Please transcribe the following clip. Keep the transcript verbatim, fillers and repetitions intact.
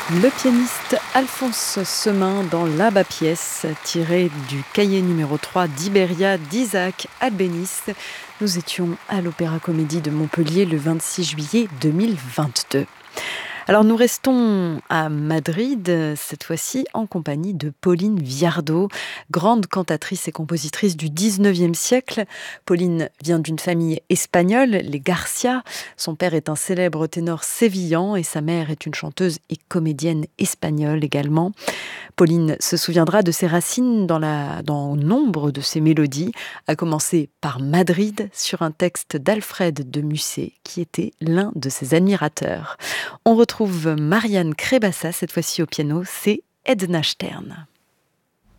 Le pianiste Alphonse Semain dans l'Abba pièce, tiré du cahier numéro trois d'Iberia d'Isaac Albéniz. Nous étions à l'Opéra Comédie de Montpellier le vingt-six juillet deux mille vingt-deux. Alors nous restons à Madrid, cette fois-ci en compagnie de Pauline Viardot, grande cantatrice et compositrice du dix-neuvième siècle. Pauline vient d'une famille espagnole, les Garcia. Son père est un célèbre ténor sévillan et sa mère est une chanteuse et comédienne espagnole également. Pauline se souviendra de ses racines dans, la, dans nombre de ses mélodies, à commencer par Madrid sur un texte d'Alfred de Musset qui était l'un de ses admirateurs. On retrouve Marianne Crébassa, cette fois-ci au piano, c'est Edna Stern.